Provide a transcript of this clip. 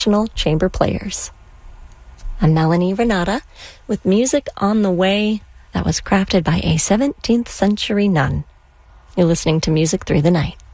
chamber players. I'm Melanie Renata with music on the way that was crafted by a 17th century nun. You're listening to Music Through the Night.